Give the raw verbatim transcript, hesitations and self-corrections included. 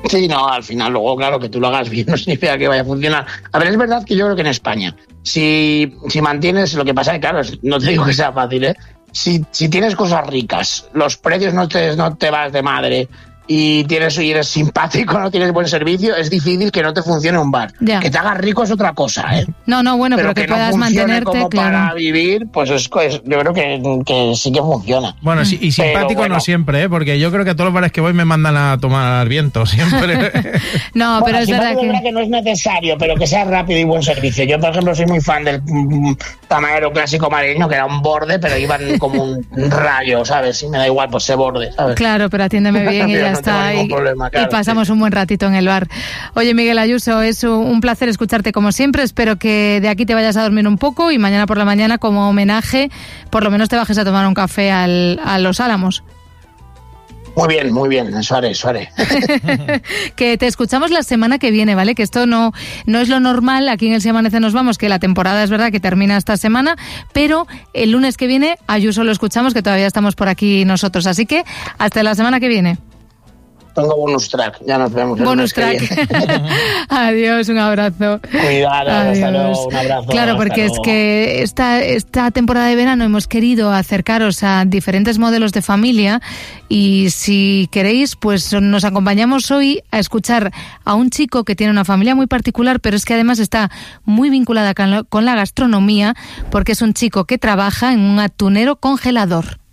Sí, no, al final luego, claro, que tú lo hagas bien no significa que vaya a funcionar. A ver, es verdad que yo creo que en España, si, si mantienes, lo que pasa es que, claro, no te digo que sea fácil, ¿eh? Si, si tienes cosas ricas, los precios no te, no te vas de madre y tienes y eres simpático, no tienes buen servicio, es difícil que no te funcione un bar. Ya. Que te hagas rico es otra cosa, ¿eh? No, no, bueno, pero, pero que, que puedas no funcione mantenerte, como claro. para vivir, pues es, es, yo creo que, que sí que funciona. Bueno, sí, y simpático bueno. no siempre, ¿eh? Porque yo creo que a todos los bares que voy me mandan a tomar viento, siempre. No, Bueno, pero es verdad que... que... que no es necesario, pero que sea rápido y buen servicio. Yo, por ejemplo, soy muy fan del mm, tamalero clásico madrileño, que era un borde, pero iban como un rayo, ¿sabes? Y me da igual, pues ese borde, ¿sabes? Claro, pero atiéndeme bien y ya no está. tengo Y, problema, claro, y pasamos sí. un buen ratito en el bar. Oye, Miguel Ayuso, es un placer escucharte como siempre. Espero que de aquí te vayas a dormir un poco y mañana por la mañana, como homenaje, por lo menos te bajes a tomar un café al, a Los Álamos. Muy bien, muy bien, eso haré, eso haré. Que te escuchamos la semana que viene, ¿vale? Que esto no, no es lo normal, aquí en El Se Amanece Nos Vamos, que la temporada es verdad que termina esta semana, pero el lunes que viene a Ayuso lo escuchamos, que todavía estamos por aquí nosotros. Así que hasta la semana que viene. Tengo bonus track, ya nos vemos. Bonus track. Adiós, un abrazo. Cuidado, hasta luego, un abrazo. Claro, porque es que esta, esta temporada de verano hemos querido acercaros a diferentes modelos de familia y si queréis, pues nos acompañamos hoy a escuchar a un chico que tiene una familia muy particular, pero es que además está muy vinculada con la gastronomía porque es un chico que trabaja en un atunero congelador.